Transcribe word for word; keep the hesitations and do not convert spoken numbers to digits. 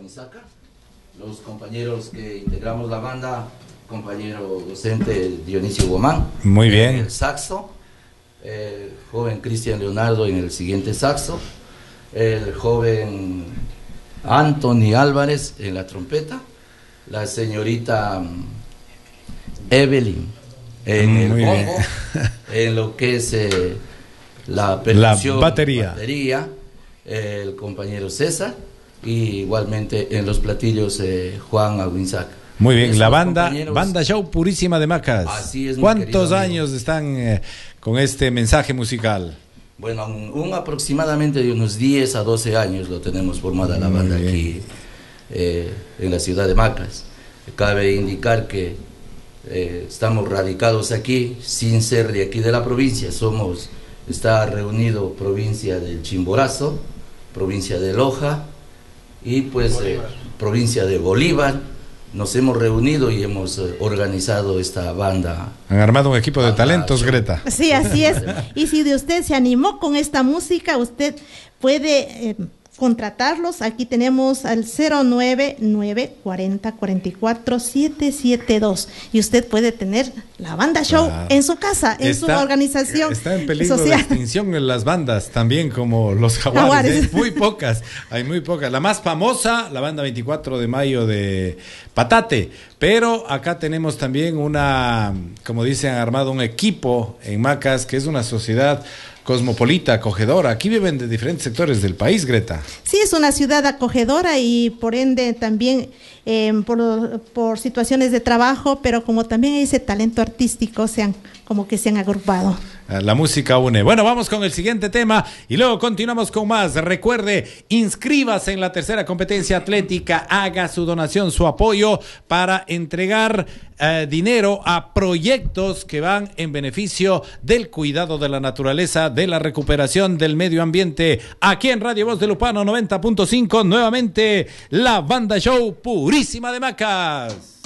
Huizaca. Los compañeros que integramos la banda, compañero docente Dionisio Gomán. Muy bien. En el saxo, el joven Cristian Leonardo en el siguiente saxo, el joven Anthony Álvarez en la trompeta, la señorita Evelyn en el Muy bombo, bien. en lo que es eh, la percusión, la batería, batería eh, el compañero César, y igualmente en los platillos eh, Juan Aguinzac. Muy bien, Esos la banda compañeros... Banda Show Purísima de Macas. Así es, mi ¿Cuántos querido años amigo. están eh, con este mensaje musical? Bueno, un, un aproximadamente de unos diez a doce años lo tenemos formada la banda aquí eh, en la ciudad de Macas. Cabe indicar que eh, estamos radicados aquí sin ser de aquí de la provincia. Somos, está reunido provincia del Chimborazo, provincia de Loja y pues eh, provincia de Bolívar. Nos hemos reunido y hemos eh, organizado esta banda. Han armado un equipo de Banda talentos, Show. Greta. Sí, así es. Y si de usted se animó con esta música, usted puede eh, contratarlos. Aquí tenemos al cero nueve nueve cuarenta cuarenta y cuatro siete siete dos y usted puede tener la Banda Show Claro. en su casa, en Está- su organización Está en peligro social. de extinción en las bandas, también como los jaguares. Jaguares. Hay muy pocas, hay muy pocas. La más famosa, la banda veinticuatro de mayo de Patate. Pero acá tenemos también una, como dicen, han armado un equipo en Macas, que es una sociedad cosmopolita, acogedora. Aquí viven de diferentes sectores del país, Greta. Sí, es una ciudad acogedora y por ende también eh, por, por situaciones de trabajo, pero como también hay ese talento artístico, se han, como que se han agrupado. La música une. Bueno, vamos con el siguiente tema y luego continuamos con más. Recuerde, inscríbase en la tercera competencia atlética, haga su donación, su apoyo para entregar eh, dinero a proyectos que van en beneficio del cuidado de la naturaleza, de la recuperación del medio ambiente. Aquí en Radio Voz de Lupano noventa punto cinco, nuevamente la Banda Show Purísima de Macas.